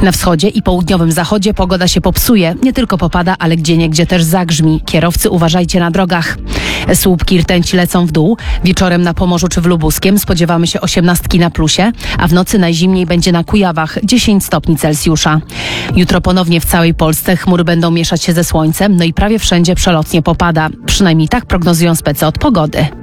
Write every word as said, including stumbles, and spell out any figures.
Na wschodzie i południowym zachodzie pogoda się popsuje. Nie tylko popada, ale gdzieniegdzie też zagrzmi. Kierowcy, uważajcie na drogach. Słupki rtęci lecą w dół. Wieczorem na Pomorzu czy w Lubuskiem spodziewamy się osiemnastki na plusie, a w nocy najzimniej będzie na Kujawach dziesięć stopni Celsjusza. Jutro ponownie w całej Polsce chmury będą mieszać się ze słońcem, no i prawie wszędzie przelotnie popada. Przynajmniej tak prognozują spece od pogody.